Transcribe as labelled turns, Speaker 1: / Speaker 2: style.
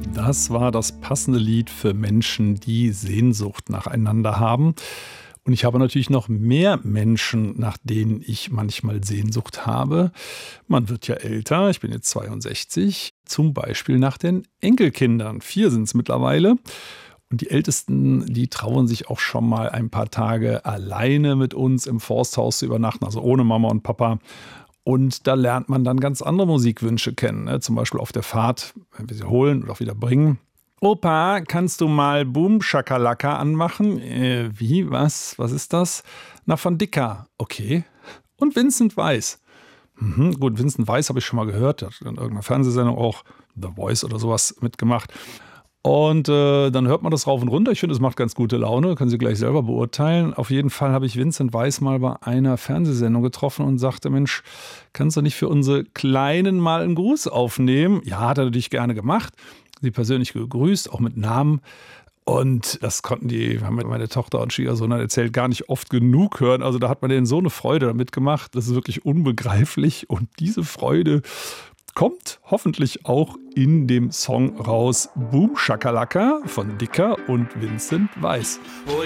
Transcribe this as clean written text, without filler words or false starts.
Speaker 1: Das war das passende Lied für Menschen, die Sehnsucht nacheinander haben. Und ich habe natürlich noch mehr Menschen, nach denen ich manchmal Sehnsucht habe. Man wird ja älter, ich bin jetzt 62, zum Beispiel nach den Enkelkindern. 4 sind es mittlerweile. Und die Ältesten, die trauen sich auch schon mal ein paar Tage alleine mit uns im Forsthaus zu übernachten, also ohne Mama und Papa. Und da lernt man dann ganz andere Musikwünsche kennen, ne? Zum Beispiel auf der Fahrt, wenn wir sie holen oder auch wieder bringen. Opa, kannst du mal Boom Shakalaka anmachen? Wie? Was? Was ist das? Na, von Dicker. Okay. Und Vincent Weiss. Gut, Vincent Weiss habe ich schon mal gehört. Der hat in irgendeiner Fernsehsendung auch The Voice oder sowas mitgemacht. Und dann hört man das rauf und runter. Ich finde, es macht ganz gute Laune. Können Sie gleich selber beurteilen. Auf jeden Fall habe ich Vincent Weiss mal bei einer Fernsehsendung getroffen und sagte, Mensch, kannst du nicht für unsere Kleinen mal einen Gruß aufnehmen? Ja, hat er natürlich gerne gemacht. Sie persönlich gegrüßt, auch mit Namen. Und das konnten haben meine Tochter und Schwiegersohn erzählt, gar nicht oft genug hören. Also da hat man denen so eine Freude damit gemacht. Das ist wirklich unbegreiflich. Und diese Freude kommt hoffentlich auch in dem Song raus Boom Shakalaka von Dicker und Vincent Weiss.